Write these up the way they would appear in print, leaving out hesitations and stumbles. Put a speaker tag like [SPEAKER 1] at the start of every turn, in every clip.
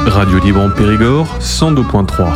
[SPEAKER 1] Radio Libre en Périgord, 102.3.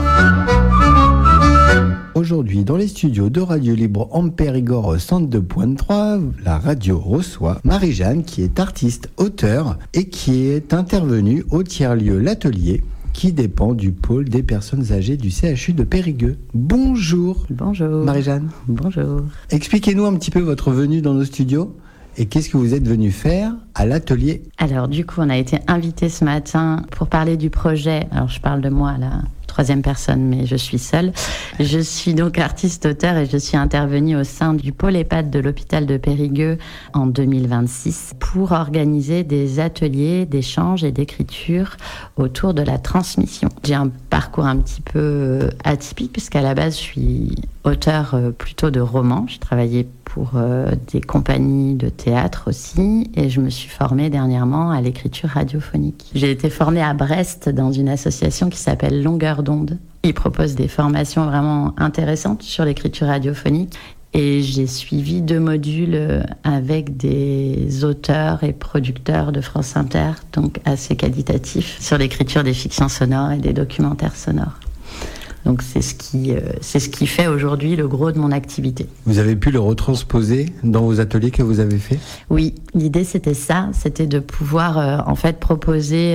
[SPEAKER 2] Aujourd'hui, dans les studios de Radio Libre en Périgord 102.3, la radio reçoit Marie-Jeanne, qui est artiste, auteure et qui est intervenue au tiers-lieu L'Atelier, qui dépend du pôle des personnes âgées du CHU de Périgueux. Bonjour.
[SPEAKER 3] Bonjour.
[SPEAKER 2] Marie-Jeanne.
[SPEAKER 3] Bonjour.
[SPEAKER 2] Expliquez-nous un petit peu votre venue dans nos studios et qu'est-ce que vous êtes venue faire à l'Atelier.
[SPEAKER 3] Alors du coup, on a été invités ce matin pour parler du projet. Alors je parle de moi là. Troisième personne, mais je suis seule. Je suis donc artiste-auteur et je suis intervenue au sein du pôle EHPAD de l'hôpital de Périgueux en 2026 pour organiser des ateliers d'échange et d'écriture autour de la transmission. J'ai un parcours un petit peu atypique puisqu'à la base, je suis auteur plutôt de romans. J'ai travaillé pour des compagnies de théâtre aussi et je me suis formée dernièrement à l'écriture radiophonique. J'ai été formée à Brest dans une association qui s'appelle Longueur d'onde. Ils proposent des formations vraiment intéressantes sur l'écriture radiophonique et j'ai suivi 2 modules avec des auteurs et producteurs de France Inter, donc assez qualitatifs, sur l'écriture des fictions sonores et des documentaires sonores. Donc c'est ce qui fait aujourd'hui le gros de mon activité.
[SPEAKER 2] Vous avez pu le retransposer dans vos ateliers que vous avez faits ?
[SPEAKER 3] Oui, l'idée c'était ça, c'était de pouvoir en fait proposer,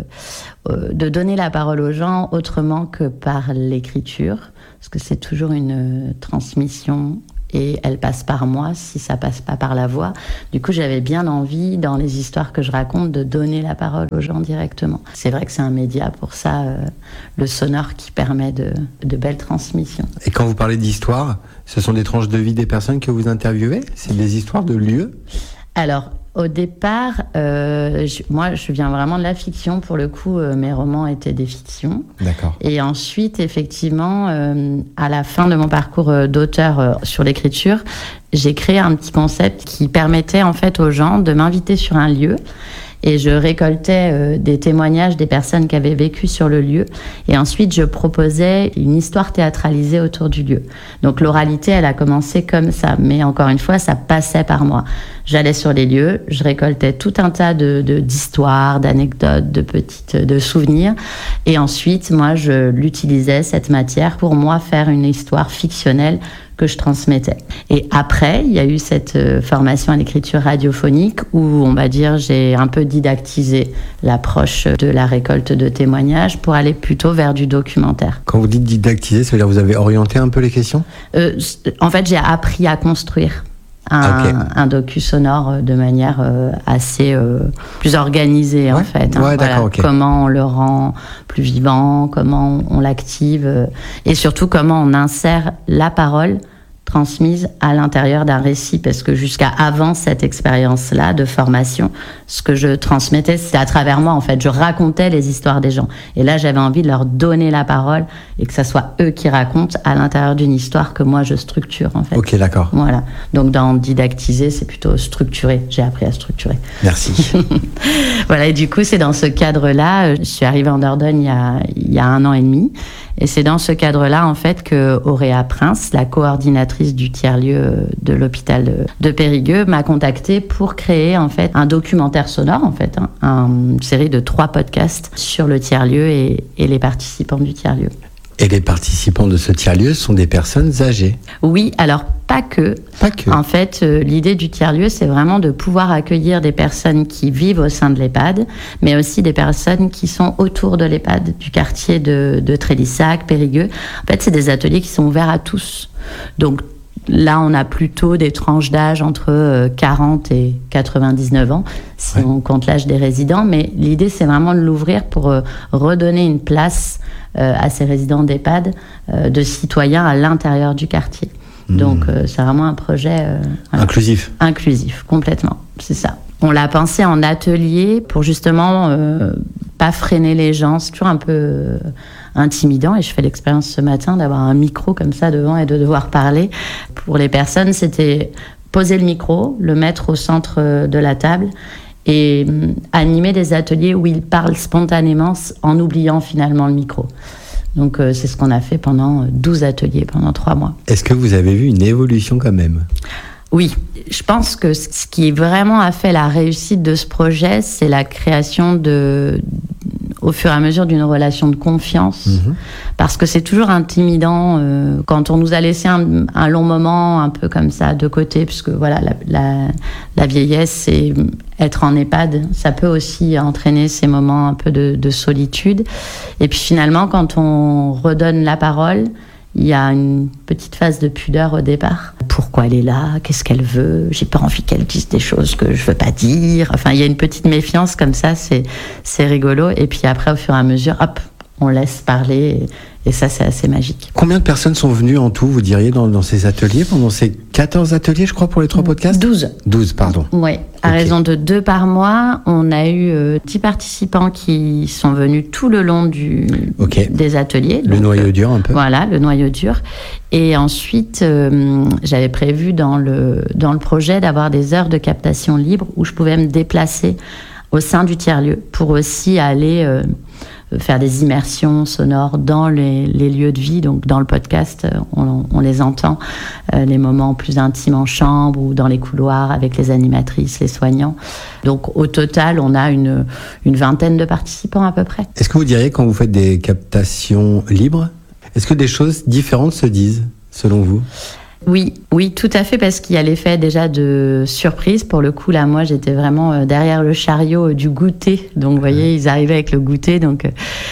[SPEAKER 3] de donner la parole aux gens autrement que par l'écriture, parce que c'est toujours une transmission et elle passe par moi si ça passe pas par la voix. Du coup, j'avais bien envie, dans les histoires que je raconte, de donner la parole aux gens directement. C'est vrai que c'est un média pour ça, le sonore, qui permet de belles transmissions.
[SPEAKER 2] Et quand vous parlez d'histoire, ce sont des tranches de vie des personnes que vous interviewez ? C'est des histoires de lieux ? Alors,
[SPEAKER 3] au départ, moi, je viens vraiment de la fiction. Pour le coup, mes romans étaient des fictions.
[SPEAKER 2] D'accord.
[SPEAKER 3] Et ensuite, effectivement, à la fin de mon parcours d'auteur sur l'écriture, j'ai créé un petit concept qui permettait en fait aux gens de m'inviter sur un lieu. Et je récoltais des témoignages des personnes qui avaient vécu sur le lieu. Et ensuite, je proposais une histoire théâtralisée autour du lieu. Donc l'oralité, elle a commencé comme ça. Mais encore une fois, ça passait par moi. J'allais sur les lieux, je récoltais tout un tas d'histoires, d'anecdotes, de souvenirs. Et ensuite, moi, je l'utilisais, cette matière, pour moi faire une histoire fictionnelle que je transmettais. Et après, il y a eu cette formation à l'écriture radiophonique où, on va dire, j'ai un peu didactisé l'approche de la récolte de témoignages pour aller plutôt vers du documentaire.
[SPEAKER 2] Quand vous dites didactiser, ça veut dire que vous avez orienté un peu les questions ?
[SPEAKER 3] En fait, j'ai appris à construire un docu sonore de manière assez plus organisée, en fait.
[SPEAKER 2] Ouais, d'accord, ok.
[SPEAKER 3] Comment on le rend plus vivant, comment on l'active et surtout comment on insère la parole transmise à l'intérieur d'un récit, parce que jusqu'à avant cette expérience-là de formation, ce que je transmettais, c'était à travers moi, en fait. Je racontais les histoires des gens. Et là, j'avais envie de leur donner la parole et que ça soit eux qui racontent à l'intérieur d'une histoire que moi, je structure, en fait.
[SPEAKER 2] Ok, d'accord.
[SPEAKER 3] Voilà. Donc, dans didactiser, c'est plutôt structurer. J'ai appris à structurer.
[SPEAKER 2] Merci.
[SPEAKER 3] Voilà, et du coup, c'est dans ce cadre-là, je suis arrivée en Dordogne il y a 1 an et demi. Et c'est dans ce cadre-là, en fait, que Auréa Prince, la coordinatrice du tiers-lieu de l'hôpital de Périgueux, m'a contactée pour créer, en fait, un documentaire sonore, en fait, une série de 3 podcasts sur le tiers-lieu et les participants du tiers-lieu.
[SPEAKER 2] Et les participants de ce tiers-lieu sont des personnes âgées ?
[SPEAKER 3] Oui, alors pas que.
[SPEAKER 2] Pas que.
[SPEAKER 3] En fait, l'idée du tiers-lieu, c'est vraiment de pouvoir accueillir des personnes qui vivent au sein de l'EHPAD, mais aussi des personnes qui sont autour de l'EHPAD, du quartier de Trélissac, Périgueux. En fait, c'est des ateliers qui sont ouverts à tous. Donc, là, on a plutôt des tranches d'âge entre 40 et 99 ans, si on compte l'âge des résidents. Mais l'idée, c'est vraiment de l'ouvrir pour redonner une place à ces résidents d'EHPAD, de citoyens à l'intérieur du quartier. Donc, c'est vraiment un projet
[SPEAKER 2] inclusif.
[SPEAKER 3] Inclusif, complètement, c'est ça. On l'a pensé en atelier pour justement pas freiner les gens. C'est toujours un peu intimidant, et je fais l'expérience ce matin d'avoir un micro comme ça devant et de devoir parler. Pour les personnes, c'était poser le micro, le mettre au centre de la table et animer des ateliers où ils parlent spontanément en oubliant finalement le micro. Donc c'est ce qu'on a fait pendant 12 ateliers, pendant 3 mois.
[SPEAKER 2] Est-ce que vous avez vu une évolution quand même ?
[SPEAKER 3] Oui, je pense que ce qui vraiment a fait la réussite de ce projet, c'est la création au fur et à mesure d'une relation de confiance, parce que c'est toujours intimidant quand on nous a laissé un long moment un peu comme ça de côté, puisque voilà, la vieillesse, c'est être en EHPAD, ça peut aussi entraîner ces moments un peu de solitude. Et puis finalement, quand on redonne la parole, il y a une petite phase de pudeur au départ. Pourquoi elle est là? Qu'est-ce qu'elle veut? J'ai pas envie qu'elle dise des choses que je veux pas dire. Enfin, il y a une petite méfiance comme ça, c'est rigolo. Et puis après, au fur et à mesure, hop, on laisse parler. Et ça, c'est assez magique.
[SPEAKER 2] Combien de personnes sont venues en tout, vous diriez, dans ces ateliers, pendant ces 14 ateliers, je crois, pour les 3 podcasts?
[SPEAKER 3] 12.
[SPEAKER 2] 12, pardon.
[SPEAKER 3] Oui, à raison de 2 par mois. On a eu 10 participants qui sont venus tout le long des ateliers.
[SPEAKER 2] Le noyau dur, un peu.
[SPEAKER 3] Voilà, le noyau dur. Et ensuite, j'avais prévu dans le projet d'avoir des heures de captation libre où je pouvais me déplacer au sein du tiers-lieu pour aussi aller faire des immersions sonores dans les lieux de vie. Donc dans le podcast, on les entend, les moments plus intimes en chambre ou dans les couloirs avec les animatrices, les soignants. Donc au total, on a une vingtaine de participants à peu près.
[SPEAKER 2] Est-ce que vous diriez, quand vous faites des captations libres, est-ce que des choses différentes se disent, selon vous ?
[SPEAKER 3] Oui, tout à fait, parce qu'il y a l'effet déjà de surprise. Pour le coup, là, moi, j'étais vraiment derrière le chariot du goûter. Donc, vous voyez, ils arrivaient avec le goûter, donc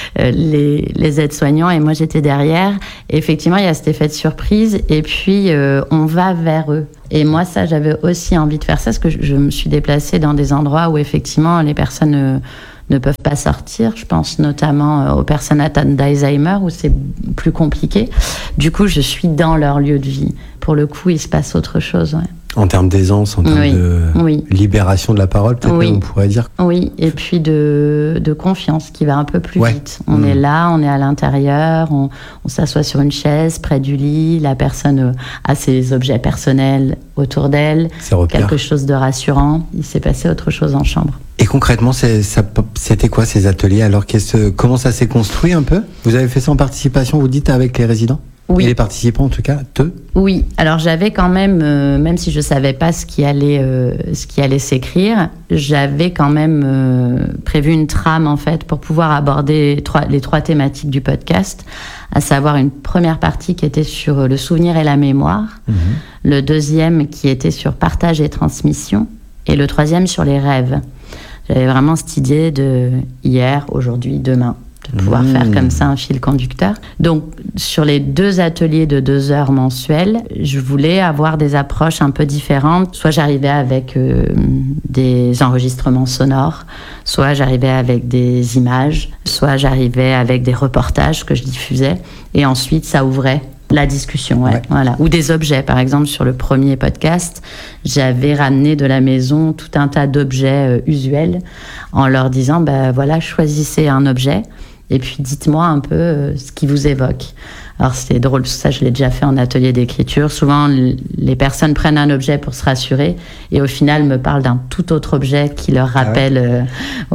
[SPEAKER 3] les aides-soignants, et moi, j'étais derrière. Et effectivement, il y a cet effet de surprise, et puis on va vers eux. Et moi, ça, j'avais aussi envie de faire ça, parce que je me suis déplacée dans des endroits où, effectivement, les personnes ne peuvent pas sortir. Je pense notamment aux personnes atteintes d'Alzheimer, où c'est plus compliqué. Du coup, je suis dans leur lieu de vie. Pour le coup, il se passe autre chose. Ouais.
[SPEAKER 2] En termes d'aisance, en termes de libération de la parole, peut-être même, on pourrait dire. Oui,
[SPEAKER 3] et puis de confiance qui va un peu plus vite. On est là, on est à l'intérieur, on s'assoit sur une chaise près du lit, la personne a ses objets personnels autour d'elle, quelque chose de rassurant. Il s'est passé autre chose en chambre.
[SPEAKER 2] Et concrètement, c'était quoi ces ateliers? Alors, comment ça s'est construit un peu? Vous avez fait ça en participation, vous dites, avec les résidents?
[SPEAKER 3] Oui.
[SPEAKER 2] Et les participants, en tout cas,
[SPEAKER 3] Oui, alors j'avais quand même si je savais pas ce qui allait s'écrire, j'avais quand même prévu une trame, en fait, pour pouvoir aborder les 3 thématiques du podcast, à savoir une première partie qui était sur le souvenir et la mémoire, le deuxième qui était sur partage et transmission, et le troisième sur les rêves. J'avais vraiment cette idée de hier, aujourd'hui, demain, de pouvoir faire comme ça un fil conducteur. Donc, sur les 2 ateliers de 2 heures mensuelles, je voulais avoir des approches un peu différentes. Soit j'arrivais avec des enregistrements sonores, soit j'arrivais avec des images, soit j'arrivais avec des reportages que je diffusais. Et ensuite, ça ouvrait la discussion, voilà. Ou des objets. Par exemple, sur le premier podcast, j'avais ramené de la maison tout un tas d'objets usuels en leur disant, voilà, choisissez un objet et puis dites-moi un peu ce qui vous évoque. Alors c'est drôle, ça je l'ai déjà fait en atelier d'écriture. Souvent, les personnes prennent un objet pour se rassurer et au final me parlent d'un tout autre objet qui leur rappelle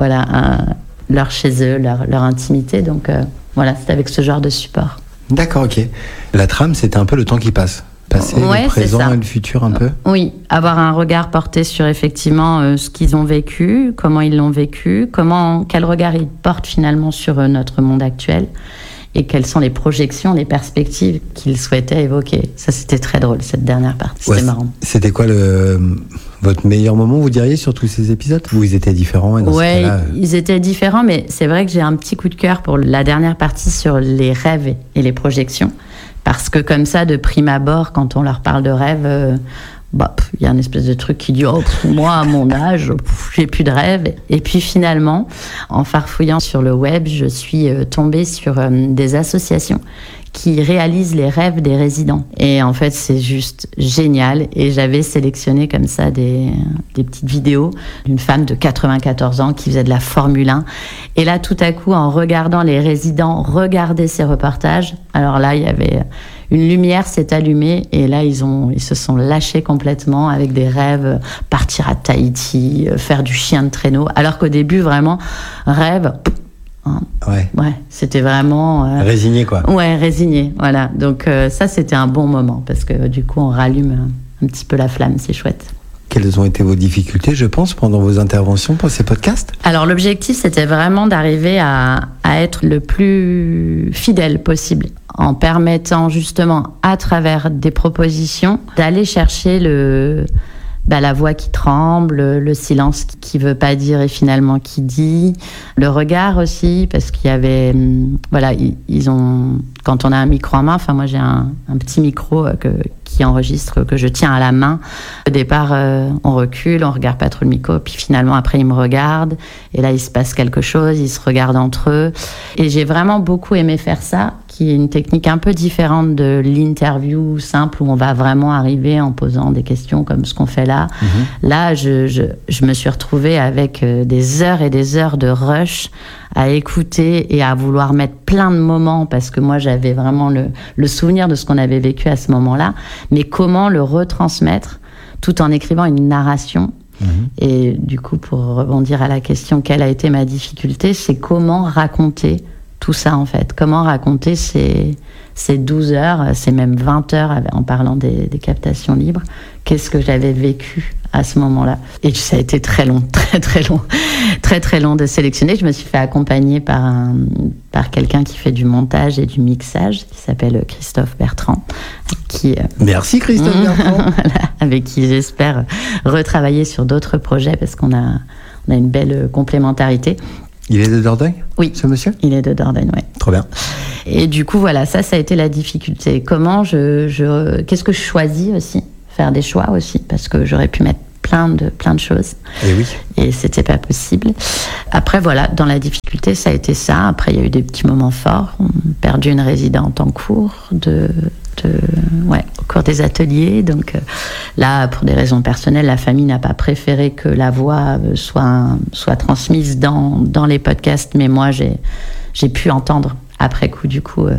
[SPEAKER 3] leur chez eux, leur intimité. Donc voilà, c'est avec ce genre de support.
[SPEAKER 2] D'accord, ok. La trame, c'était un peu le temps qui passe. Passé, le présent et le futur un peu.
[SPEAKER 3] Oui, avoir un regard porté sur effectivement ce qu'ils ont vécu, comment ils l'ont vécu, quel regard ils portent finalement sur notre monde actuel et quelles sont les projections, les perspectives qu'ils souhaitaient évoquer. Ça, c'était très drôle, cette dernière partie. C'était marrant.
[SPEAKER 2] C'était quoi votre meilleur moment, vous diriez, sur tous ces épisodes? Ou ils étaient différents?
[SPEAKER 3] Oui, ils étaient différents, mais c'est vrai que j'ai un petit coup de cœur pour la dernière partie sur les rêves et les projections. Parce que comme ça, de prime abord, quand on leur parle de rêve, il y a une espèce de truc qui dit moi, à mon âge, j'ai plus de rêve. Et puis finalement, en farfouillant sur le web, je suis tombée sur des associations qui réalisent les rêves des résidents. Et en fait, c'est juste génial. Et j'avais sélectionné comme ça des petites vidéos d'une femme de 94 ans qui faisait de la Formule 1. Et là, tout à coup, en regardant les résidents regarder ces reportages, alors là, il y avait une lumière s'est allumée et là, ils se sont lâchés complètement avec des rêves, partir à Tahiti, faire du chien de traîneau. Alors qu'au début, vraiment, rêve... Ouais, c'était vraiment...
[SPEAKER 2] résigné, quoi.
[SPEAKER 3] Ouais, résigné, voilà. Donc ça, c'était un bon moment, parce que du coup, on rallume un petit peu la flamme, c'est chouette.
[SPEAKER 2] Quelles ont été vos difficultés, je pense, pendant vos interventions pour ces podcasts ?
[SPEAKER 3] Alors l'objectif, c'était vraiment d'arriver à être le plus fidèle possible, en permettant justement, à travers des propositions, d'aller chercher la voix qui tremble, le silence qui veut pas dire et finalement qui dit, le regard aussi, parce qu'il y avait, ils ont, quand on a un micro en main, enfin moi j'ai un petit micro qui enregistre, que je tiens à la main. Au départ, on recule, on regarde pas trop le micro, puis finalement après ils me regardent, et là il se passe quelque chose, ils se regardent entre eux, et j'ai vraiment beaucoup aimé faire ça, qui est une technique un peu différente de l'interview simple où on va vraiment arriver en posant des questions comme ce qu'on fait là. Là, je me suis retrouvée avec des heures et des heures de rush à écouter et à vouloir mettre plein de moments, parce que moi j'avais vraiment le souvenir de ce qu'on avait vécu à ce moment-là, mais comment le retransmettre tout en écrivant une narration. Et du coup, pour rebondir à la question, quelle a été ma difficulté, c'est comment raconter tout ça en fait. Comment raconter ces 12 heures, ces même 20 heures en parlant des captations libres. Qu'est-ce que j'avais vécu à ce moment-là. Et ça a été très long, très long de sélectionner. Je me suis fait accompagner par quelqu'un qui fait du montage et du mixage, qui s'appelle Christophe Bertrand.
[SPEAKER 2] Merci Christophe Bertrand.
[SPEAKER 3] Voilà, avec qui j'espère retravailler sur d'autres projets, parce qu'on a une belle complémentarité.
[SPEAKER 2] Il est de Dordogne ?
[SPEAKER 3] Oui.
[SPEAKER 2] Ce monsieur ?
[SPEAKER 3] Il est de Dordogne, oui.
[SPEAKER 2] Trop bien.
[SPEAKER 3] Et du coup, voilà, ça a été la difficulté. Comment qu'est-ce que je choisis aussi ? Faire des choix aussi, parce que j'aurais pu mettre plein de choses.
[SPEAKER 2] Et oui.
[SPEAKER 3] Et c'était pas possible. Après, voilà, dans la difficulté, ça a été ça. Après, il y a eu des petits moments forts. On a perdu une résidente en cours au cours des ateliers. Donc là, pour des raisons personnelles, la famille n'a pas préféré que la voix soit transmise dans les podcasts, mais moi, j'ai pu entendre après coup, du coup,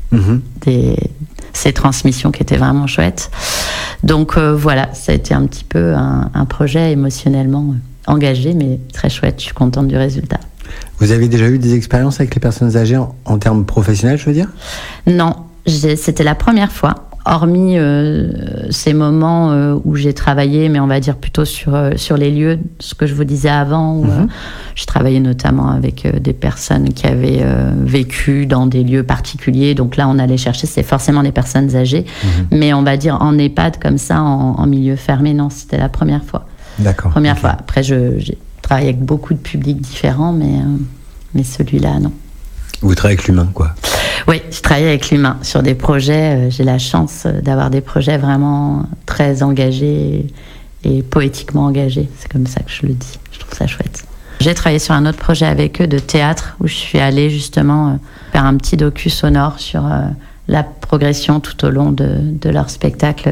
[SPEAKER 3] ces transmissions qui étaient vraiment chouettes. Donc voilà, ça a été un petit peu un projet émotionnellement engagé, mais très chouette. Je suis contente du résultat.
[SPEAKER 2] Vous avez déjà eu des expériences avec les personnes âgées en termes professionnels, je veux dire ?
[SPEAKER 3] Non, c'était la première fois. Hormis ces moments où j'ai travaillé, mais on va dire plutôt sur les lieux, ce que je vous disais avant, où je travaillais notamment avec des personnes qui avaient vécu dans des lieux particuliers. Donc là, on allait chercher, c'est forcément des personnes âgées. Mais on va dire en EHPAD, comme ça, en milieu fermé, non, c'était la première fois.
[SPEAKER 2] D'accord.
[SPEAKER 3] Première fois. Après, j'ai travaillé avec beaucoup de publics différents, mais celui-là, non.
[SPEAKER 2] Vous travaillez avec l'humain, quoi.
[SPEAKER 3] Oui, je travaille avec l'humain sur des projets. J'ai la chance d'avoir des projets vraiment très engagés et poétiquement engagés. C'est comme ça que je le dis. Je trouve ça chouette. J'ai travaillé sur un autre projet avec eux de théâtre où je suis allée justement faire un petit docu sonore sur la progression tout au long de leur spectacle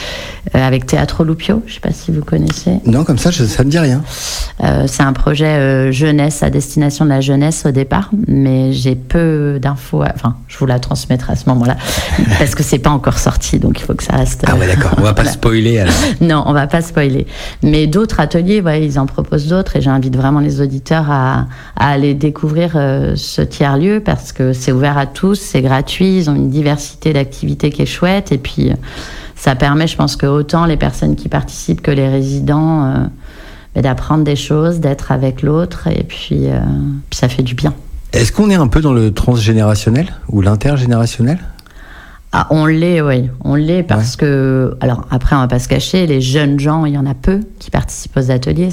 [SPEAKER 3] avec Teatro Lupio. Je ne sais pas si vous connaissez.
[SPEAKER 2] Non, comme ça ne me dit rien.
[SPEAKER 3] C'est un projet jeunesse, à destination de la jeunesse au départ, mais j'ai peu d'infos. Enfin, je vous la transmettrai à ce moment-là, parce que c'est pas encore sorti, donc il faut que ça reste...
[SPEAKER 2] Ah ouais, d'accord, on va pas spoiler alors.
[SPEAKER 3] Non, on va pas spoiler. Mais d'autres ateliers, ils en proposent d'autres, et j'invite vraiment les auditeurs à aller découvrir ce tiers-lieu, parce que c'est ouvert à tous, c'est gratuit, ils ont une diversité d'activités qui est chouette, et puis ça permet, je pense que autant les personnes qui participent que les résidents d'apprendre des choses, d'être avec l'autre, et puis ça fait du bien.
[SPEAKER 2] Est-ce qu'on est un peu dans le transgénérationnel ou l'intergénérationnel ?
[SPEAKER 3] Ah, on l'est, oui. On l'est parce que... Alors, après, on va pas se cacher, les jeunes gens, il y en a peu qui participent aux ateliers.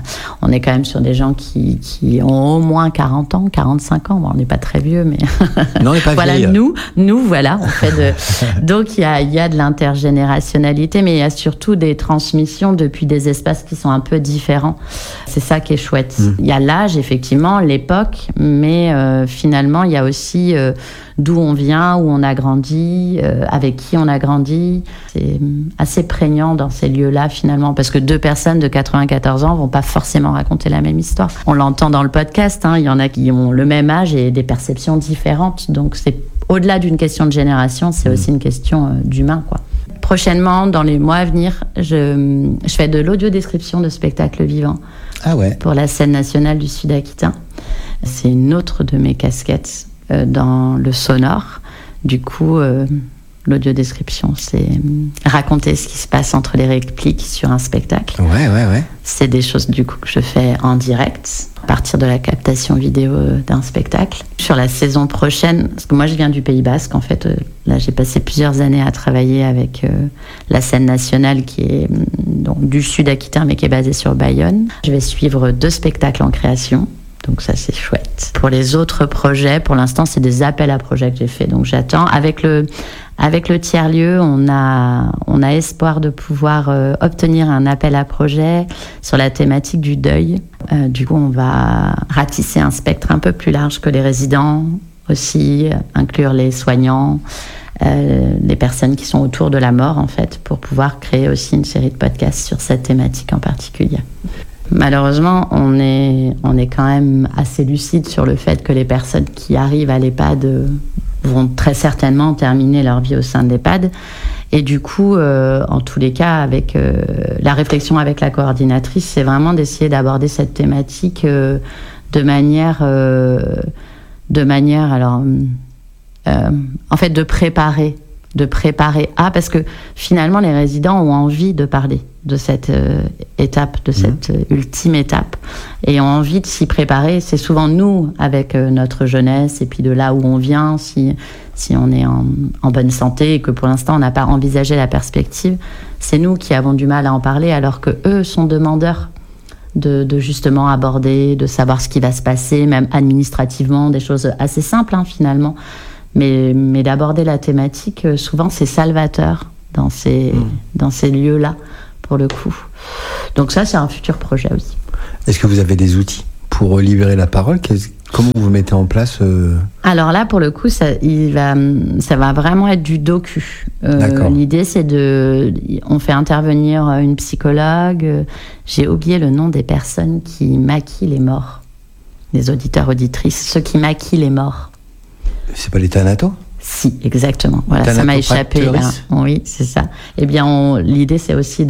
[SPEAKER 3] On est quand même sur des gens qui ont au moins 40 ans, 45 ans. Bon, on n'est pas très vieux, mais...
[SPEAKER 2] Non, on n'est pas
[SPEAKER 3] voilà,
[SPEAKER 2] vieille.
[SPEAKER 3] nous, voilà, on fait de... Donc, il y a de l'intergénérationnalité, mais il y a surtout des transmissions depuis des espaces qui sont un peu différents. C'est ça qui est chouette. Il y a l'âge, effectivement, l'époque, mais finalement, il y a aussi... d'où on vient, où on a grandi, avec qui on a grandi. C'est assez prégnant dans ces lieux-là, finalement, parce que deux personnes de 94 ans vont pas forcément raconter la même histoire. On l'entend dans le podcast, il y en a qui ont le même âge et des perceptions différentes. Donc, c'est au-delà d'une question de génération, c'est aussi une question d'humain, quoi. Prochainement, dans les mois à venir, je fais de l'audio-description de spectacles vivants pour la scène nationale du Sud-Aquitain. C'est une autre de mes casquettes dans le sonore. Du coup, L'audiodescription, c'est raconter ce qui se passe entre les répliques sur un spectacle.
[SPEAKER 2] Ouais.
[SPEAKER 3] C'est des choses du coup que je fais en direct, à partir de la captation vidéo d'un spectacle. Sur la saison prochaine, parce que moi je viens du Pays Basque, en fait, là j'ai passé plusieurs années à travailler avec la scène nationale qui est donc, du sud Aquitaine mais qui est basée sur Bayonne. Je vais suivre 2 spectacles en création. Donc ça, c'est chouette. Pour les autres projets, pour l'instant, c'est des appels à projets que j'ai fait. Donc j'attends. Avec le tiers-lieu, on a espoir de pouvoir obtenir un appel à projet sur la thématique du deuil. Du coup, on va ratisser un spectre un peu plus large que les résidents, aussi inclure les soignants, les personnes qui sont autour de la mort, en fait, pour pouvoir créer aussi une série de podcasts sur cette thématique en particulier. Malheureusement, on est quand même assez lucide sur le fait que les personnes qui arrivent à l'EHPAD vont très certainement terminer leur vie au sein de l'EHPAD. Et du coup, en tous les cas, avec la réflexion avec la coordinatrice, c'est vraiment d'essayer d'aborder cette thématique de manière, alors, en fait, de préparer parce que finalement, les résidents ont envie de parler de cette étape, de cette ultime étape, et ont envie de s'y préparer. C'est souvent nous, avec notre jeunesse, et puis de là où on vient, si on est en bonne santé, et que pour l'instant, on n'a pas envisagé la perspective, c'est nous qui avons du mal à en parler, alors que eux sont demandeurs de justement aborder, de savoir ce qui va se passer, même administrativement, des choses assez simples, finalement. Mais d'aborder la thématique, souvent, c'est salvateur dans ces lieux-là, pour le coup. Donc ça, c'est un futur projet aussi.
[SPEAKER 2] Est-ce que vous avez des outils pour libérer la parole ? Comment vous mettez en place
[SPEAKER 3] Alors là, pour le coup, ça va vraiment être du docu. L'idée, c'est on fait intervenir une psychologue. J'ai oublié le nom des personnes qui maquillent les morts. Les auditeurs, auditrices, ceux qui maquillent les morts.
[SPEAKER 2] C'est pas les thanatos ?
[SPEAKER 3] Si, exactement. Voilà, ça m'a échappé là. Oui, c'est ça. Eh bien, l'idée, c'est aussi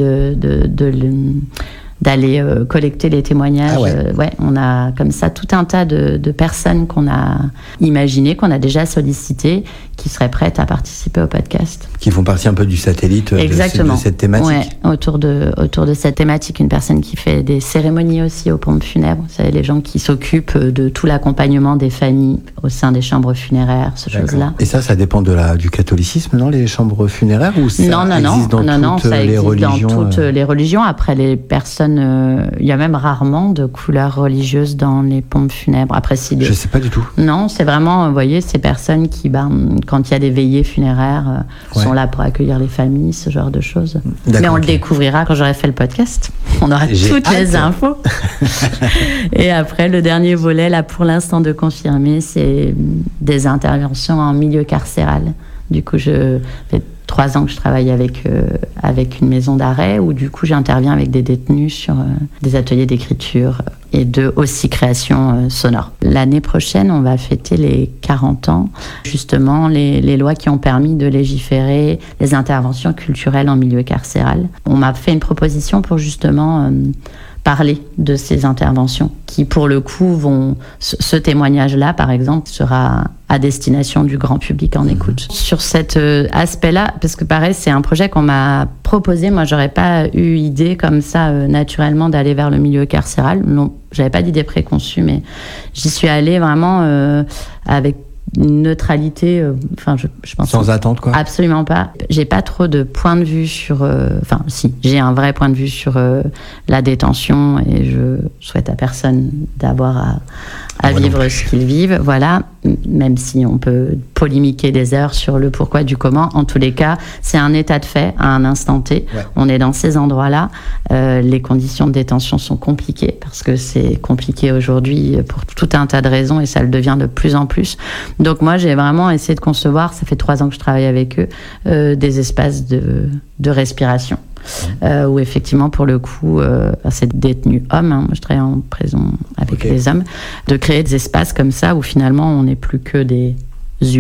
[SPEAKER 3] d'aller collecter les témoignages.
[SPEAKER 2] Ah ouais.
[SPEAKER 3] On a comme ça tout un tas de personnes qu'on a imaginées, qu'on a déjà sollicitées, qui seraient prêtes à participer au podcast.
[SPEAKER 2] Qui font partie un peu du satellite de cette thématique.
[SPEAKER 3] Ouais, autour de cette thématique. Une personne qui fait des cérémonies aussi aux pompes funèbres. Vous savez, les gens qui s'occupent de tout l'accompagnement des familles au sein des chambres funéraires, ces choses-là.
[SPEAKER 2] Et ça dépend du catholicisme, non, les chambres funéraires, ou ça existe dans toutes les religions?
[SPEAKER 3] Dans toutes les religions. Après, les personnes, il y a même rarement de couleur religieuse dans les pompes funèbres. Après, je
[SPEAKER 2] sais pas du tout.
[SPEAKER 3] Non, c'est vraiment, vous voyez, ces personnes qui, quand il y a des veillées funéraires, sont là pour accueillir les familles, ce genre de choses. Mais on le découvrira quand j'aurai fait le podcast. On aura toutes les infos. Et après, le dernier volet, là, pour l'instant de confirmer, c'est des interventions en milieu carcéral. Du coup, je fais 3 ans que je travaille avec une maison d'arrêt, où du coup j'interviens avec des détenus sur des ateliers d'écriture et aussi création sonore. L'année prochaine, on va fêter les 40 ans, justement, les lois qui ont permis de légiférer les interventions culturelles en milieu carcéral. On m'a fait une proposition pour justement parler de ces interventions qui, pour le coup, ce témoignage-là, par exemple, sera à destination du grand public en écoute. Sur cet aspect-là, parce que pareil, c'est un projet qu'on m'a proposé. Moi, j'aurais pas eu idée comme ça, naturellement, d'aller vers le milieu carcéral. Non, j'avais pas d'idée préconçue, mais j'y suis allée vraiment avec une neutralité, je pense.
[SPEAKER 2] Sans attente, quoi.
[SPEAKER 3] Absolument pas. J'ai pas trop de point de vue sur. Si, j'ai un vrai point de vue sur la détention, et je souhaite à personne d'avoir à vivre ce qu'ils vivent, voilà. Même si on peut polémiquer des heures sur le pourquoi du comment, en tous les cas, c'est un état de fait à un instant T. Ouais. On est dans ces endroits-là. Les conditions de détention sont compliquées, parce que c'est compliqué aujourd'hui pour tout un tas de raisons, et ça le devient de plus en plus. Donc moi, j'ai vraiment essayé de concevoir, ça fait 3 ans que je travaille avec eux, des espaces de respiration. Où effectivement, pour le coup, c'est détenus hommes, moi je travaille en prison avec les hommes, de créer des espaces comme ça où finalement on n'est plus que des humains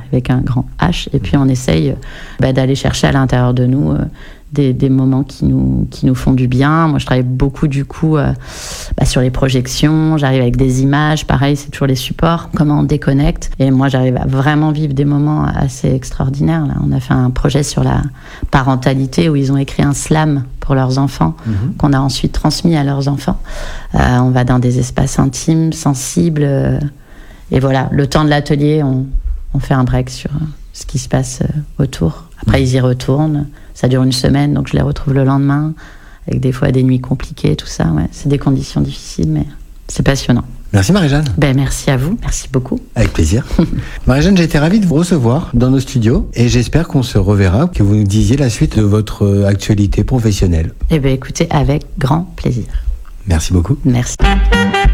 [SPEAKER 3] avec un grand H, et puis on essaye d'aller chercher à l'intérieur de nous des moments qui nous font du bien. Moi, je travaille beaucoup du coup sur les projections, j'arrive avec des images, pareil, c'est toujours les supports, comment on déconnecte. Et moi, j'arrive à vraiment vivre des moments assez extraordinaires. Là, on a fait un projet sur la parentalité où ils ont écrit un slam pour leurs enfants, qu'on a ensuite transmis à leurs enfants. On va dans des espaces intimes, sensibles, et voilà, le temps de l'atelier, on fait un break sur ce qui se passe autour. Après, ils y retournent. Ça dure une semaine, donc je les retrouve le lendemain, avec des fois des nuits compliquées, tout ça. Ouais. C'est des conditions difficiles, mais c'est passionnant.
[SPEAKER 2] Merci Marie-Jeanne.
[SPEAKER 3] Merci à vous, merci beaucoup.
[SPEAKER 2] Avec plaisir. Marie-Jeanne, j'ai été ravie de vous recevoir dans nos studios et j'espère qu'on se reverra, que vous nous disiez la suite de votre actualité professionnelle.
[SPEAKER 3] Écoutez, avec grand plaisir.
[SPEAKER 2] Merci beaucoup.
[SPEAKER 3] Merci.